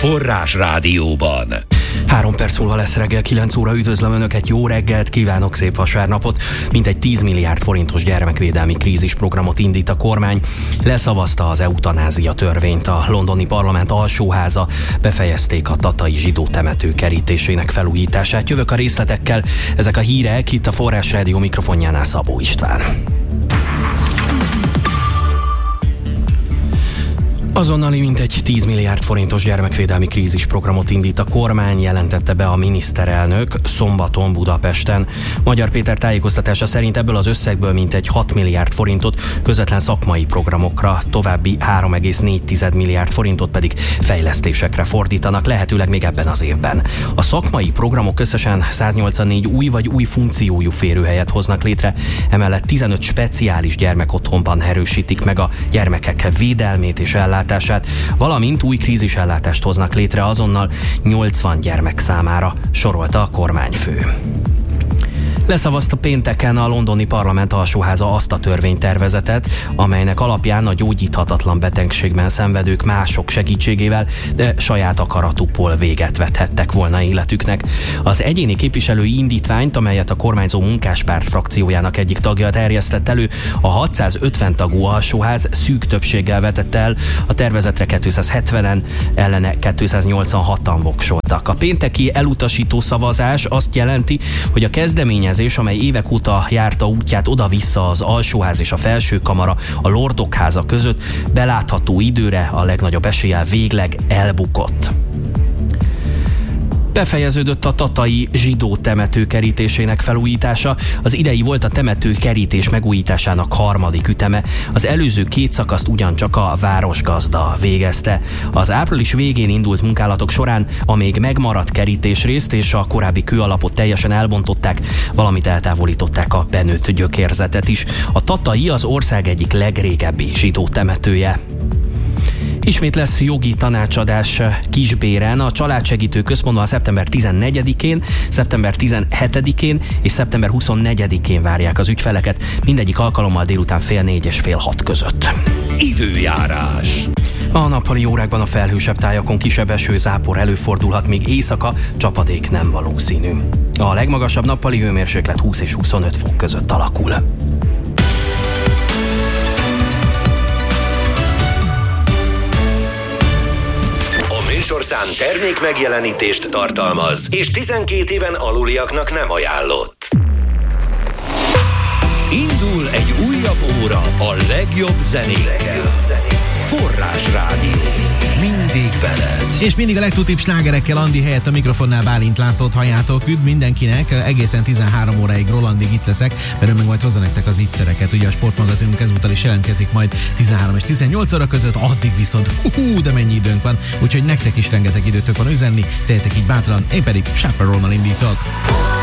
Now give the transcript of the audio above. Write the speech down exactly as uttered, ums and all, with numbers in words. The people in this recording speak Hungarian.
Forrás Rádióban. Három perc múlva lesz reggel kilenc óra, üdvözlöm Önöket, jó reggelt, kívánok, szép vasárnapot. Mintegy tíz milliárd forintos gyermekvédelmi krízisprogramot indít a kormány. Leszavazta az eutanázia törvényt, a londoni parlament alsóháza, befejezték a tatai zsidó temető kerítésének felújítását. Jövök a részletekkel, ezek a hírek, itt a Forrás Rádió mikrofonjánál Szabó István. Azonnali mintegy tíz milliárd forintos gyermekvédelmi krízisprogramot indít a kormány, jelentette be a miniszterelnök szombaton Budapesten. Magyar Péter tájékoztatása szerint ebből az összegből mintegy hat milliárd forintot közvetlen szakmai programokra, további három egész négy milliárd forintot pedig fejlesztésekre fordítanak, lehetőleg még ebben az évben. A szakmai programok összesen száznyolcvannégy új vagy új funkciójú férőhelyet hoznak létre, emellett tizenöt speciális gyermekotthonban erősítik meg a gyermekek védelmét és ellátását, valamint új krízisellátást hoznak létre azonnal nyolcvan gyermek számára, sorolta a kormányfő. Leszavazta pénteken a londoni parlament alsóháza azt a törvénytervezetet, amelynek alapján a gyógyíthatatlan betegségben szenvedők mások segítségével, de saját akaratukból véget vethettek volna életüknek. Az egyéni képviselői indítványt, amelyet a kormányzó Munkáspárt frakciójának egyik tagja terjesztett elő, a hatszázötven tagú alsóház szűk többséggel vetette el, a tervezetre kétszázhetvenen, ellene kétszáznyolcvanhatan voksoltak. A pénteki elutasító szavazás azt jelenti, hogy a kezdeményezés, amely évek óta járta útját oda-vissza az alsóház és a felsőkamara, a lordok háza között, belátható időre a legnagyobb eséllyel végleg elbukott. Befejeződött a tatai zsidó temető kerítésének felújítása. Az idei volt a temető kerítés megújításának harmadik üteme. Az előző két szakaszt ugyancsak a városgazda végezte. Az április végén indult munkálatok során a még megmaradt kerítésrészt és a korábbi kőalapot teljesen elbontották, valamint eltávolították a benőtt gyökérzetet is. A tatai az ország egyik legrégebbi zsidó temetője. Ismét lesz jogi tanácsadás Kisbéren. A Családsegítő Központban szeptember tizennegyedikén, szeptember tizenhetedikén és szeptember huszonnegyedikén várják az ügyfeleket, mindegyik alkalommal délután fél négy és fél hat között. Időjárás. A nappali órákban a felhősebb tájakon kisebb esőzápor előfordulhat, míg éjszaka csapadék nem valószínű. A legmagasabb nappali hőmérséklet húsz és huszonöt fok között alakul. Műsorszám termék megjelenítést tartalmaz, és tizenkét éven aluliaknak nem ajánlott. Indul egy újabb óra a legjobb zenékkel. Forrás Rádió. Mindig veled. És mindig a legtutibb slágerekkel. Andi helyett a mikrofonnál Bálint Lászlót halljátok. Üdv mindenkinek, egészen tizenhárom óráig Rolandig itt leszek, mert ő meg majd hozza nektek az ígyszereket. Ugye a sportmagazinunk ezúttal is jelentkezik majd tizenhárom és tizennyolc óra között, addig viszont hú, de mennyi időnk van, úgyhogy nektek is rengeteg időtök van üzenni, tehetek így bátran, én pedig Chaperone-nal indítok.